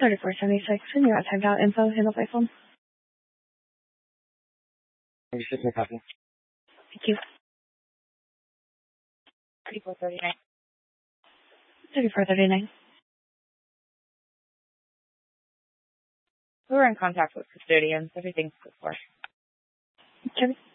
3476, and you're at timed-out info, handled by phone. 36 and copy. Thank you. 3439. 3439. We're in contact with custodians. Everything's good for. Okay.